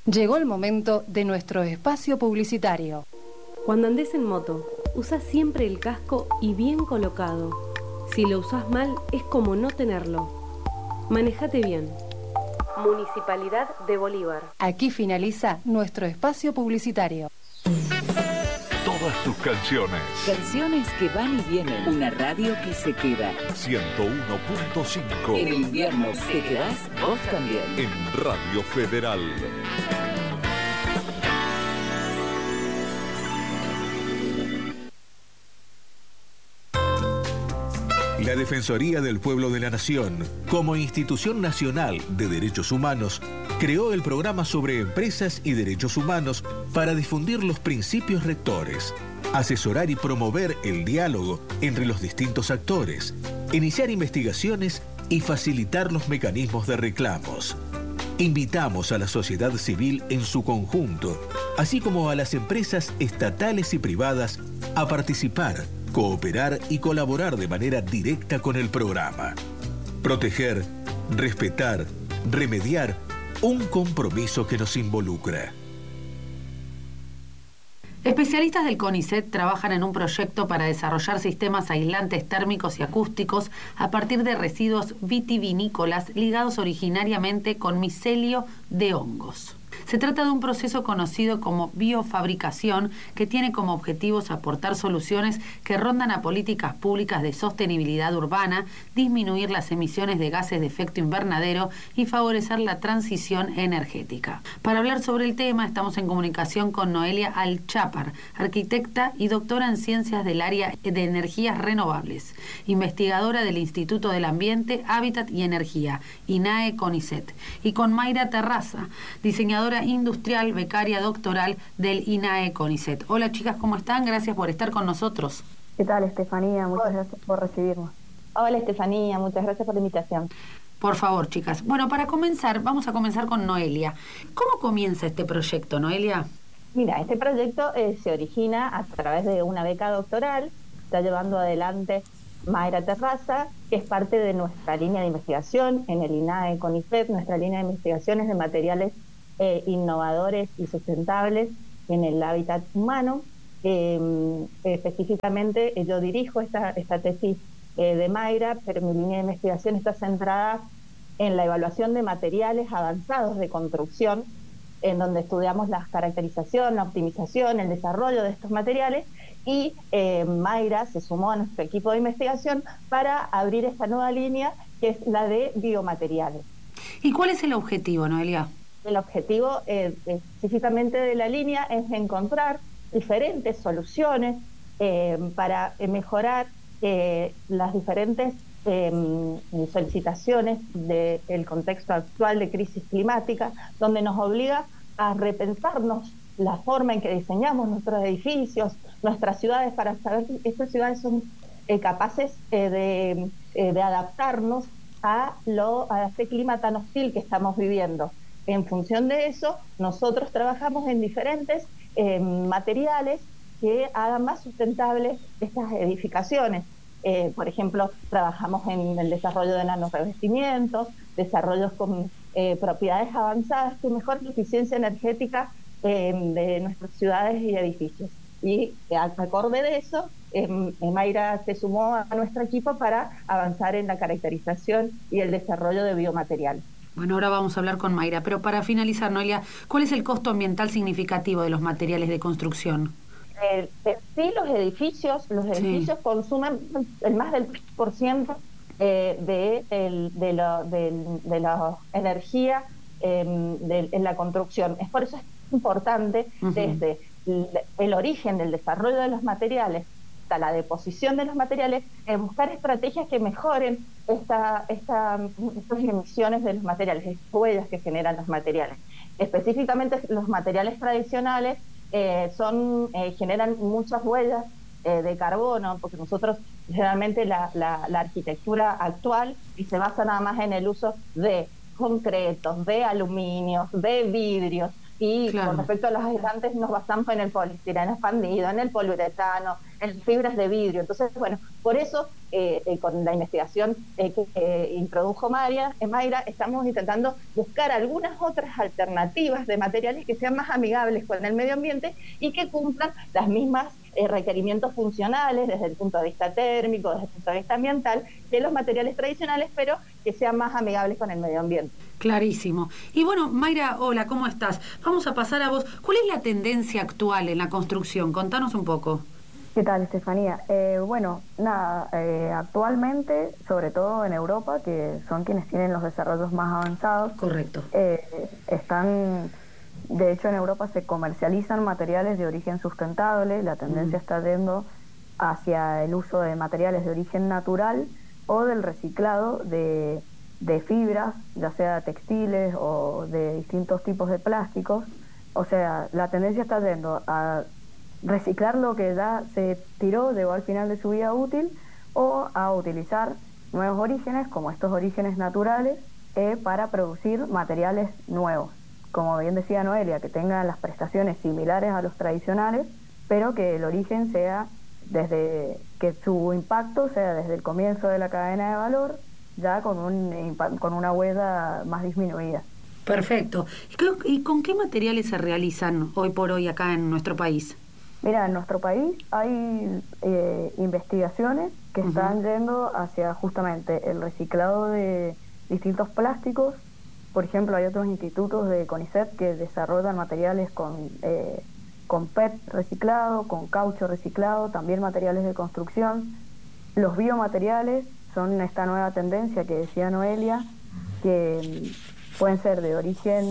Llegó el momento de nuestro espacio publicitario. Cuando andes en moto, usa siempre el casco y bien colocado. Si lo usas mal, es como no tenerlo. Manejate bien. Municipalidad de Bolívar. Aquí finaliza nuestro espacio publicitario. Todas tus canciones. Canciones que van y vienen. Una radio que se queda. 101.5. En el invierno te quedás vos también. En Radio Federal. La Defensoría del Pueblo de la Nación, como institución nacional de derechos humanos, creó el programa sobre empresas y derechos humanos para difundir los principios rectores, asesorar y promover el diálogo entre los distintos actores, iniciar investigaciones y facilitar los mecanismos de reclamos. Invitamos a la sociedad civil en su conjunto, así como a las empresas estatales y privadas, a participar, cooperar y colaborar de manera directa con el programa. Proteger, respetar, remediar, un compromiso que nos involucra. Especialistas del CONICET trabajan en un proyecto para desarrollar sistemas aislantes térmicos y acústicos a partir de residuos vitivinícolas ligados originariamente con micelio de hongos. Se trata de un proceso conocido como biofabricación que tiene como objetivos aportar soluciones que rondan a políticas públicas de sostenibilidad urbana, disminuir las emisiones de gases de efecto invernadero y favorecer la transición energética. Para hablar sobre el tema estamos en comunicación con Noelia Alchapar, arquitecta y doctora en ciencias del área de energías renovables, investigadora del Instituto del Ambiente, Hábitat y Energía, INAE CONICET, y con Mayra Terraza, diseñadora industrial, becaria doctoral del INAE CONICET. Hola chicas, ¿cómo están? Gracias por estar con nosotros. ¿Qué tal, Estefanía? Muchas gracias por recibirnos. Hola, Estefanía, muchas gracias por la invitación. Por favor, chicas. Bueno, para comenzar, vamos a comenzar con Noelia. ¿Cómo comienza este proyecto, Noelia? Mira, este proyecto se origina a través de una beca doctoral, está llevando adelante Mayra Terraza, que es parte de nuestra línea de investigación en el INAE CONICET. Nuestra línea de investigaciones de materiales innovadores y sustentables en el hábitat humano. Específicamente yo dirijo esta tesis de Mayra, pero mi línea de investigación está centrada en la evaluación de materiales avanzados de construcción, en donde estudiamos la caracterización, la optimización, el desarrollo de estos materiales, y Mayra se sumó a nuestro equipo de investigación para abrir esta nueva línea, que es la de biomateriales. ¿Y cuál es el objetivo, Noelia? El objetivo específicamente de la línea es encontrar diferentes soluciones para mejorar las diferentes solicitaciones del contexto actual de crisis climática, donde nos obliga a repensarnos la forma en que diseñamos nuestros edificios, nuestras ciudades, para saber si estas ciudades son capaces de adaptarnos a este clima tan hostil que estamos viviendo. En función de eso, nosotros trabajamos en diferentes materiales que hagan más sustentables estas edificaciones. Por ejemplo, trabajamos en el desarrollo de nanorrevestimientos, desarrollos con propiedades avanzadas que mejoren la eficiencia energética de nuestras ciudades y edificios. Y acorde de eso, Mayra se sumó a nuestro equipo para avanzar en la caracterización y el desarrollo de biomateriales. Bueno, ahora vamos a hablar con Mayra, pero para finalizar, Noelia, ¿cuál es el costo ambiental significativo de los materiales de construcción? Sí, los edificios consumen el más del 3% de la energía en la construcción. Es por eso es importante desde el origen del desarrollo de los materiales hasta la deposición de los materiales, buscar estrategias que mejoren estas emisiones de los materiales, estas huellas que generan los materiales. Específicamente los materiales tradicionales generan muchas huellas de carbono, porque nosotros generalmente la arquitectura actual se basa nada más en el uso de concretos, de aluminios, de vidrios, y claro, con respecto a los aislantes nos basamos en el poliestireno expandido, en el poliuretano, en fibras de vidrio. Entonces, bueno, por eso con la investigación que introdujo Mayra, estamos intentando buscar algunas otras alternativas de materiales que sean más amigables con el medio ambiente y que cumplan las mismas requerimientos funcionales desde el punto de vista térmico, desde el punto de vista ambiental, que los materiales tradicionales, pero que sean más amigables con el medio ambiente. Clarísimo. Y bueno, Mayra, hola, ¿cómo estás? Vamos a pasar a vos. ¿Cuál es la tendencia actual en la construcción? Contanos un poco. ¿Qué tal, Estefanía? Actualmente, sobre todo en Europa, que son quienes tienen los desarrollos más avanzados. Correcto. De hecho, en Europa se comercializan materiales de origen sustentable. La tendencia está yendo hacia el uso de materiales de origen natural o del reciclado de fibras, ya sea textiles o de distintos tipos de plásticos. O sea, la tendencia está yendo a reciclar lo que ya se tiró, llegó al final de su vida útil, o a utilizar nuevos orígenes, como estos orígenes naturales, para producir materiales nuevos. Como bien decía Noelia, que tengan las prestaciones similares a los tradicionales, pero que el origen sea que su impacto sea desde el comienzo de la cadena de valor, ya con una huella más disminuida. Perfecto. ¿Y con qué materiales se realizan hoy por hoy acá en nuestro país? Mira, en nuestro país hay investigaciones que están yendo hacia justamente el reciclado de distintos plásticos. Por ejemplo, hay otros institutos de CONICET que desarrollan materiales con PET reciclado, con caucho reciclado, también materiales de construcción. Los biomateriales son esta nueva tendencia que decía Noelia, que pueden ser de origen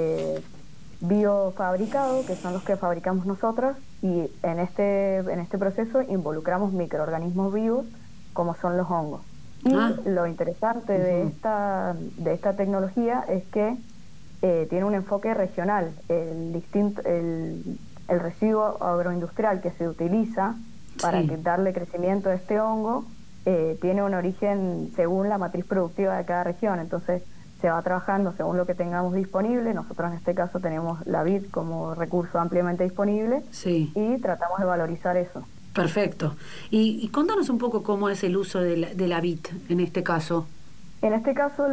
biofabricado, que son los que fabricamos nosotras, y en este proceso involucramos microorganismos vivos, como son los hongos. Y lo interesante de esta tecnología es que tiene un enfoque regional. El residuo agroindustrial que se utiliza para darle crecimiento a este hongo tiene un origen según la matriz productiva de cada región. Entonces se va trabajando según lo que tengamos disponible. Nosotros en este caso tenemos la vid como recurso ampliamente disponible y tratamos de valorizar eso. Perfecto. Y contanos un poco cómo es el uso de la vid en este caso. En este caso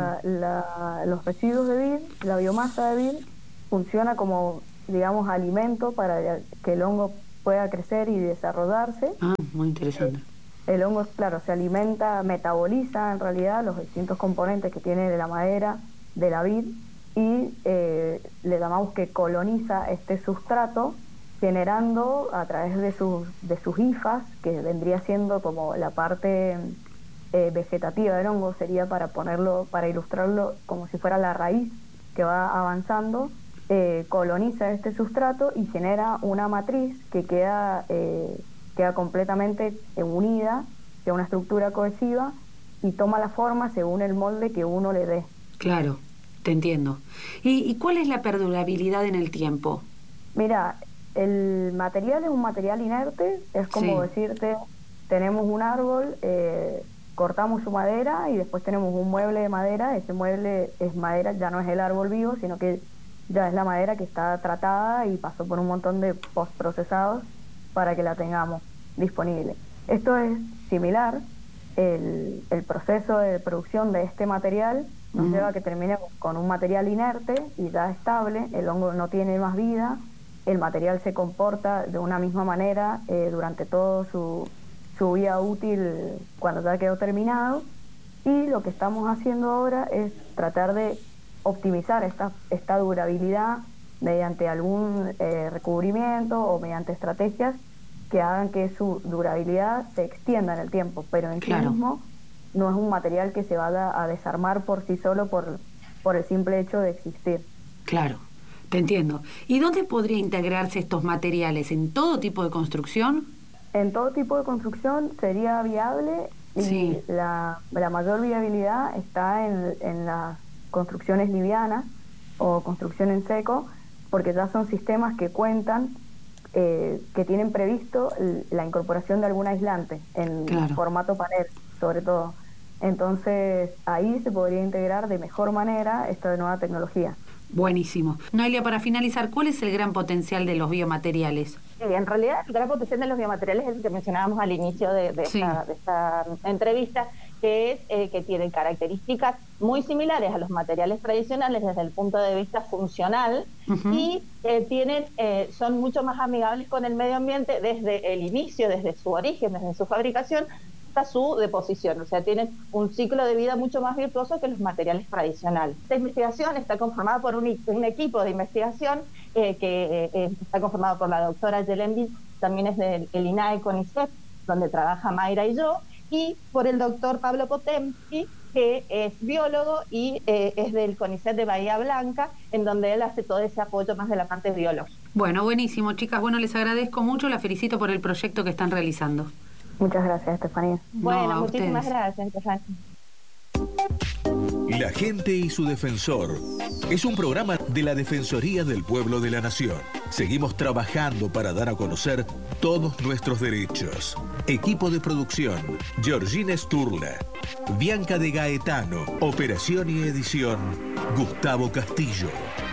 los residuos de vid, la biomasa de vid, funciona como, digamos, alimento para que el hongo pueda crecer y desarrollarse. Muy interesante. El hongo, claro, se alimenta, metaboliza en realidad los distintos componentes que tiene de la madera, de la vid, y le llamamos que coloniza este sustrato, generando a través de sus hifas, que vendría siendo como la parte vegetativa del hongo, sería para ilustrarlo como si fuera la raíz que va avanzando, coloniza este sustrato y genera una matriz que queda completamente unida, que es una estructura cohesiva, y toma la forma según el molde que uno le dé. Claro, te entiendo. ¿Y cuál es la perdurabilidad en el tiempo? Mira, el material es un material inerte, es como decirte, tenemos un árbol, cortamos su madera y después tenemos un mueble de madera. Ese mueble es madera, ya no es el árbol vivo, sino que ya es la madera que está tratada y pasó por un montón de postprocesados para que la tengamos disponible. Esto es similar. El proceso de producción de este material nos lleva a que termine con un material inerte y ya estable. El hongo no tiene más vida, el material se comporta de una misma manera durante todo su vida útil cuando ya quedó terminado, y lo que estamos haciendo ahora es tratar de optimizar esta durabilidad mediante algún recubrimiento o mediante estrategias que hagan que su durabilidad se extienda en el tiempo, pero en sí mismo no es un material que se vaya a desarmar por sí solo por el simple hecho de existir. Claro, te entiendo. ¿Y dónde podría integrarse estos materiales? ¿En todo tipo de construcción? En todo tipo de construcción sería viable, y la mayor viabilidad está en las construcciones livianas o construcción en seco, porque ya son sistemas que cuentan, que tienen previsto la incorporación de algún aislante en formato panel, sobre todo. Entonces ahí se podría integrar de mejor manera esta nueva tecnología. Buenísimo. Noelia, para finalizar, ¿cuál es el gran potencial de los biomateriales? En realidad, el gran potencial de los biomateriales es el que mencionábamos al inicio de esta entrevista, que es que tienen características muy similares a los materiales tradicionales desde el punto de vista funcional y son mucho más amigables con el medio ambiente desde el inicio, desde su origen, desde su fabricación, hasta su deposición. O sea, tienen un ciclo de vida mucho más virtuoso que los materiales tradicionales. Esta investigación está conformada por un equipo de investigación que está conformado por la doctora Yelen, también es del INAE CONICET, donde trabaja Mayra y yo, y por el doctor Pablo Potemkin, que es biólogo y es del CONICET de Bahía Blanca, en donde él hace todo ese apoyo más de la parte biológica. Bueno, buenísimo, chicas. Bueno, les agradezco mucho, la felicito por el proyecto que están realizando. Muchas gracias, Estefanía. Bueno, muchísimas gracias, Estefanía. La gente y su defensor es un programa de la Defensoría del Pueblo de la Nación. Seguimos trabajando para dar a conocer todos nuestros derechos. Equipo de producción: Georgina Sturla, Bianca de Gaetano. Operación y edición: Gustavo Castillo.